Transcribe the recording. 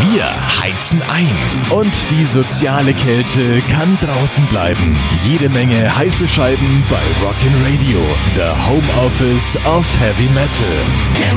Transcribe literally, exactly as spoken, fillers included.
Wir heizen ein und die soziale Kälte kann draußen bleiben. Jede Menge heiße Scheiben bei Rockin' Radio, the Home Office of Heavy Metal.